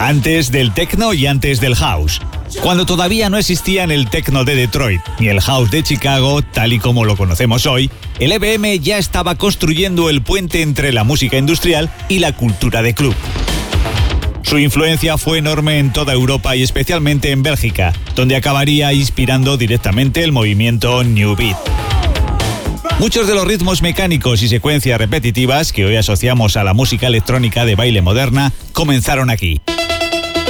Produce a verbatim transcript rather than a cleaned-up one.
antes del techno y antes del house. Cuando todavía no existían el techno de Detroit ni el house de Chicago, tal y como lo conocemos hoy, el E B M ya estaba construyendo el puente entre la música industrial y la cultura de club. Su influencia fue enorme en toda Europa y especialmente en Bélgica, donde acabaría inspirando directamente el movimiento New Beat. Muchos de los ritmos mecánicos y secuencias repetitivas que hoy asociamos a la música electrónica de baile moderna comenzaron aquí.